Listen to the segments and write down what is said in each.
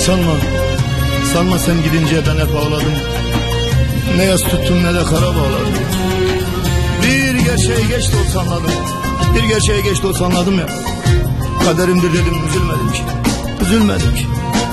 Sanma sen gidince ben hep ağladım. Ne yas tuttum ne de kara bağladım. Bir gerçeği geç de olsa anladım. Bir gerçeği geç de olsa anladım ya. Kaderimdir dedim, üzülmedim ki.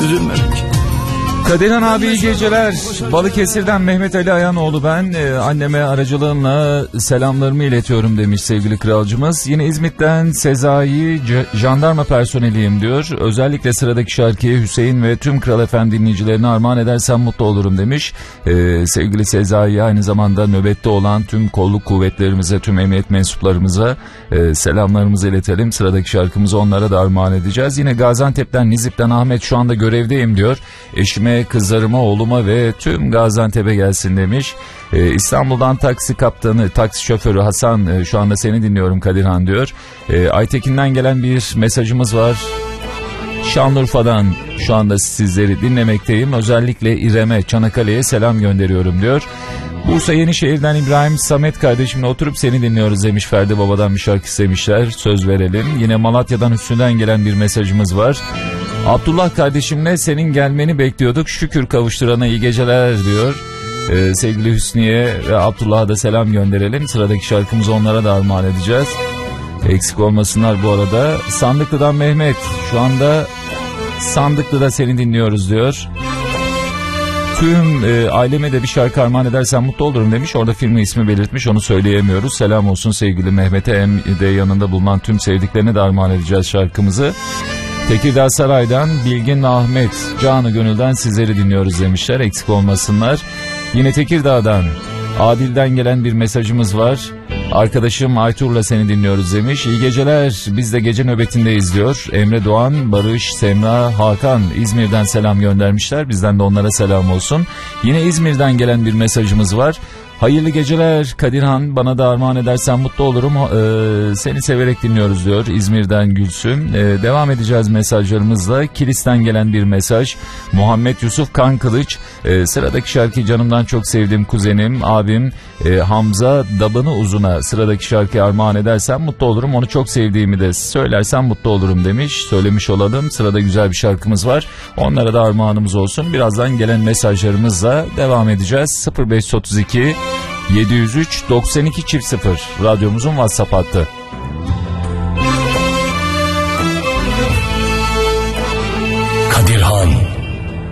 Kadirhan abi iyi geceler. Balıkesir'den Mehmet Ali Ayanoğlu ben. Anneme aracılığımla selamlarımı iletiyorum demiş sevgili kralcımız. Yine İzmit'ten Sezai, jandarma personeliyim diyor. Özellikle sıradaki şarkıyı Hüseyin ve tüm Kral FM dinleyicilerine armağan edersem mutlu olurum demiş. Sevgili Sezai'ye aynı zamanda nöbette olan tüm kolluk kuvvetlerimize, tüm emniyet mensuplarımıza selamlarımızı iletelim. Sıradaki şarkımızı onlara da armağan edeceğiz. Yine Gaziantep'ten Nizip'ten Ahmet şu anda görevdeyim diyor. Eşime, kızlarıma, oğluma ve tüm Gaziantep'e gelsin demiş. İstanbul'dan taksi kaptanı, taksi şoförü Hasan şu anda seni dinliyorum Kadirhan diyor. Aytekin'den gelen bir mesajımız var. Şanlıurfa'dan şu anda sizleri dinlemekteyim. Özellikle İrem'e, Çanakkale'ye selam gönderiyorum diyor. Bursa Yenişehir'den İbrahim Samet kardeşimle oturup seni dinliyoruz demiş. Ferdi Baba'dan bir şarkı istemişler. Söz verelim. Yine Malatya'dan Hüsnü'den gelen bir mesajımız var. Abdullah kardeşimle senin gelmeni bekliyorduk. Şükür kavuşturana iyi geceler diyor. Sevgili Hüsniye ve Abdullah'a da selam gönderelim. Sıradaki şarkımızı onlara da armağan edeceğiz. Eksik olmasınlar bu arada. Sandıklı'dan Mehmet şu anda Sandıklı'da seni dinliyoruz diyor. Tüm aileme de bir şarkı armağan edersen mutlu olurum demiş. Orada firma ismi belirtmiş, onu söyleyemiyoruz. Selam olsun sevgili Mehmet'e, hem de yanında bulunan tüm sevdiklerine de armağan edeceğiz şarkımızı. Tekirdağ Saray'dan Bilgin ve Ahmet canı gönülden sizleri dinliyoruz demişler. Eksik olmasınlar. Yine Tekirdağ'dan Adil'den gelen bir mesajımız var. Arkadaşım Aytur'la seni dinliyoruz demiş. İyi geceler, biz de gece nöbetindeyiz diyor. Emre Doğan, Barış, Semra, Hakan İzmir'den selam göndermişler. Bizden de onlara selam olsun. Yine İzmir'den gelen bir mesajımız var. Hayırlı geceler Kadirhan, bana da armağan edersen mutlu olurum. Seni severek dinliyoruz diyor İzmir'den Gülsüm. Devam edeceğiz mesajlarımızla. Kilis'ten gelen bir mesaj. Muhammed Yusuf Kankılıç. Sıradaki şarkıyı canımdan çok sevdiğim kuzenim, abim Hamza Dabanı Uzun'a sıradaki şarkıyı armağan edersen mutlu olurum. Onu çok sevdiğimi de söylersen mutlu olurum demiş. Söylemiş olalım. Sırada güzel bir şarkımız var. Onlara da armağanımız olsun. Birazdan gelen mesajlarımızla devam edeceğiz. 0532 703 92 0 radyomuzun WhatsApp hattı.